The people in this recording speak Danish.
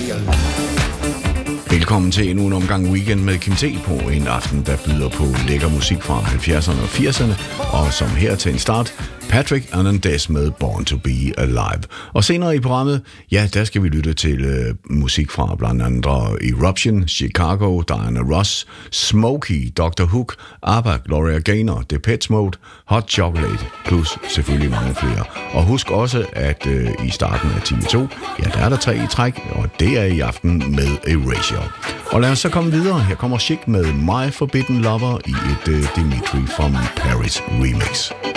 Velkommen til endnu en omgang Weekend med Kim T på en aften, der byder på lækker musik fra 70'erne og 80'erne, og som her til en start, Patrick Hernandez med Born to Be Alive. Og senere i programmet, ja, der skal vi lytte til musik fra blandt andre Eruption, Chicago, Diana Ross, Smokey, Dr. Hook, ABBA, Gloria Gaynor, Depeche Mode, Hot Chocolate, plus selvfølgelig mange flere. Og husk også, at i starten af time 2, ja, der er der 3 i træk, og det er i aften med Erasure. Og lad os så komme videre. Her kommer Chic med My Forbidden Lover i et Dimitri from Paris remix.